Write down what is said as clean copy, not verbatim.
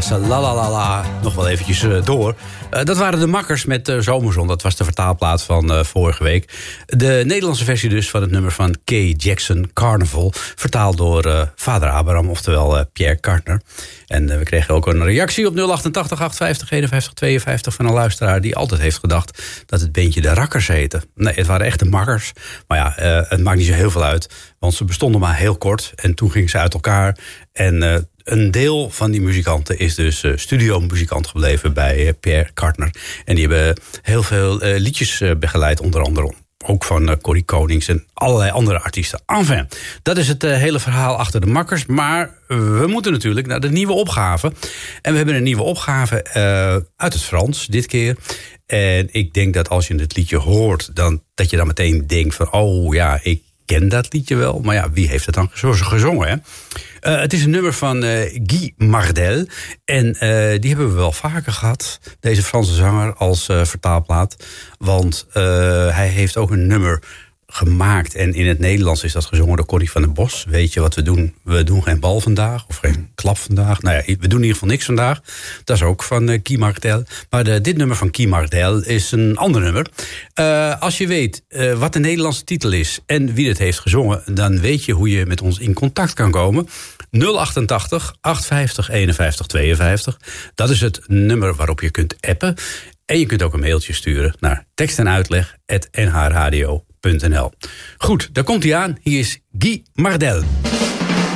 Salalalala, nog wel eventjes door. Dat waren de Makkers met Zomerzon. Dat was de vertaalplaat van vorige week. De Nederlandse versie dus van het nummer van K. Jackson, Carnival. Vertaald door vader Abraham, oftewel Pierre Kartner. En we kregen ook een reactie op 088 850 51 52 van een luisteraar die altijd heeft gedacht dat het beentje de Rakkers heette. Nee, het waren echt de Makkers. Maar ja, het maakt niet zo heel veel uit. Want ze bestonden maar heel kort. En toen gingen ze uit elkaar. En een deel van die muzikanten is dus studiomuzikant gebleven bij Pierre Kartner. En die hebben heel veel liedjes begeleid, onder andere ook van Corrie Konings en allerlei andere artiesten. Enfin, dat is het hele verhaal achter de Makkers. Maar we moeten natuurlijk naar de nieuwe opgave. En we hebben een nieuwe opgave uit het Frans, dit keer. En ik denk dat als je het liedje hoort, dat je dan meteen denkt van, oh ja, ik ken dat liedje wel. Maar ja, wie heeft het dan gezongen, hè? Het is een nummer van Guy Mardel. En die hebben we wel vaker gehad, deze Franse zanger, als vertaalplaat. Want hij heeft ook een nummer gemaakt. En in het Nederlands is dat gezongen door Corrie van den Bos. Weet je wat we doen? We doen geen bal vandaag. Of geen klap vandaag. Nou ja, we doen in ieder geval niks vandaag. Dat is ook van Guy Mardel. Maar dit nummer van Guy Mardel is een ander nummer. Als je weet wat de Nederlandse titel is en wie het heeft gezongen, dan weet je hoe je met ons in contact kan komen. 088 850 51 52. Dat is het nummer waarop je kunt appen. En je kunt ook een mailtje sturen naar tekstenuitleg@nhradio.nl. Goed, daar komt hij aan. Hier is Guy Mardel.